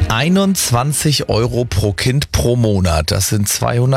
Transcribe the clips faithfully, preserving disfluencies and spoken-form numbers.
einundzwanzig Euro pro Kind pro Monat. Das sind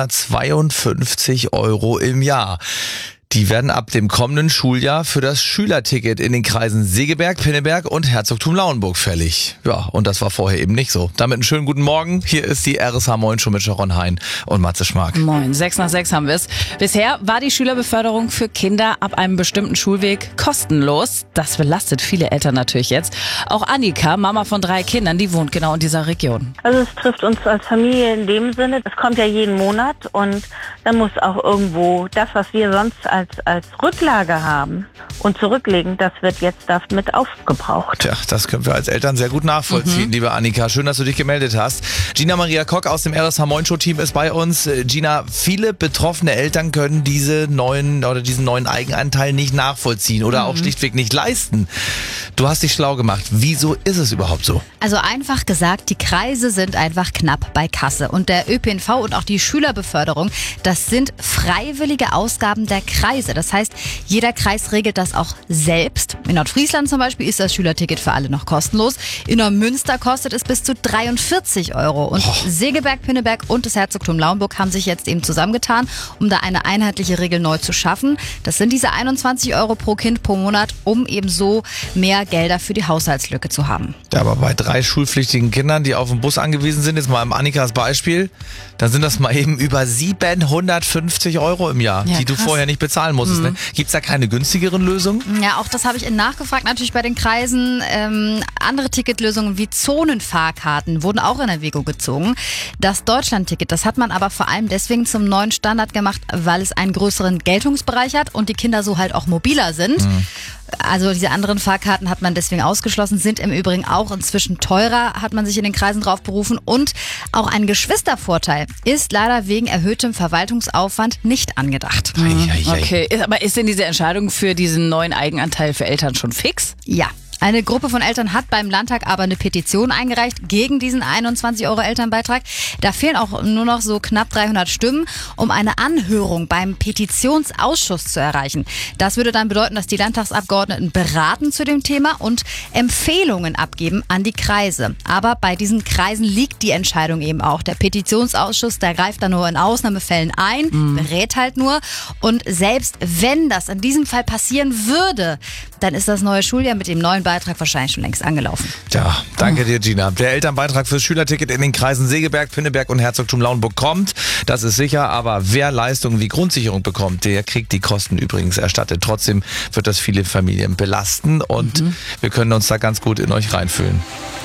zweihundertzweiundfünfzig Euro im Jahr. Die werden ab dem kommenden Schuljahr für das Schülerticket in den Kreisen Segeberg, Pinneberg und Herzogtum Lauenburg fällig. Ja, und das war vorher eben nicht so. Damit einen schönen guten Morgen. Hier ist die R S H Moin schon mit Sharon Hein und Matze Schmark. Moin, sechs nach sechs haben wir es. Bisher war die Schülerbeförderung für Kinder ab einem bestimmten Schulweg kostenlos. Das belastet viele Eltern natürlich jetzt. Auch Annika, Mama von drei Kindern, die wohnt genau in dieser Region. Also es trifft uns als Familie in dem Sinne, es kommt ja jeden Monat und dann muss auch irgendwo das, was wir sonst als Als, als Rücklage haben und zurücklegen, das wird jetzt damit aufgebraucht. Tja, das können wir als Eltern sehr gut nachvollziehen, mhm. liebe Annika. Schön, dass du dich gemeldet hast. Gina Maria Kock aus dem R S H Moin Show Team ist bei uns. Gina, viele betroffene Eltern können diese neuen oder diesen neuen Eigenanteil nicht nachvollziehen oder mhm. auch schlichtweg nicht leisten. Du hast dich schlau gemacht. Wieso ist es überhaupt so? Also einfach gesagt, die Kreise sind einfach knapp bei Kasse. Und der Ö P N V und auch die Schülerbeförderung, das sind freiwillige Ausgaben der Kreise. Das heißt, jeder Kreis regelt das auch selbst. In Nordfriesland zum Beispiel ist das Schülerticket für alle noch kostenlos. In Neumünster kostet es bis zu dreiundvierzig Euro. Und oh. Segeberg, Pinneberg und das Herzogtum Lauenburg haben sich jetzt eben zusammengetan, um da eine einheitliche Regel neu zu schaffen. Das sind diese einundzwanzig Euro pro Kind pro Monat, um eben so mehr Gelder für die Haushaltslücke zu haben. Ja, aber bei drei schulpflichtigen Kindern, die auf den Bus angewiesen sind, jetzt mal im Annikas Beispiel, dann sind das mal eben über siebenhundertfünfzig Euro im Jahr, ja, die du krass. vorher nicht bezahlen musstest. Mhm. Ne? Gibt es da keine günstigeren Lösungen? Ja, auch das habe ich nachgefragt, natürlich bei den Kreisen. Ähm, andere Ticketlösungen wie Zonenfahrkarten wurden auch in Erwägung gezogen. Das Deutschlandticket, das hat man aber vor allem deswegen zum neuen Standard gemacht, weil es einen größeren Geltungsbereich hat und die Kinder so halt auch mobiler sind. Mhm. Also diese anderen Fahrkarten hat man deswegen ausgeschlossen, sind im Übrigen auch inzwischen teurer, hat man sich in den Kreisen drauf berufen. Und auch ein Geschwistervorteil ist leider wegen erhöhtem Verwaltungsaufwand nicht angedacht. Mhm. Okay, aber ist denn diese Entscheidung für diesen neuen Eigenanteil für Eltern schon fix? Ja. Eine Gruppe von Eltern hat beim Landtag aber eine Petition eingereicht gegen diesen einundzwanzig Euro Elternbeitrag. Da fehlen auch nur noch so knapp dreihundert Stimmen, um eine Anhörung beim Petitionsausschuss zu erreichen. Das würde dann bedeuten, dass die Landtagsabgeordneten beraten zu dem Thema und Empfehlungen abgeben an die Kreise. Aber bei diesen Kreisen liegt die Entscheidung eben auch. Der Petitionsausschuss, der greift da nur in Ausnahmefällen ein, mhm. berät halt nur. Und selbst wenn das in diesem Fall passieren würde, dann ist das neue Schuljahr mit dem neuen Beitrag wahrscheinlich schon längst angelaufen. Ja, danke dir, Gina. Der Elternbeitrag fürs Schülerticket in den Kreisen Segeberg, Pinneberg und Herzogtum Lauenburg kommt. Das ist sicher, aber wer Leistungen wie Grundsicherung bekommt, der kriegt die Kosten übrigens erstattet. Trotzdem wird das viele Familien belasten und mhm. wir können uns da ganz gut in euch reinfühlen.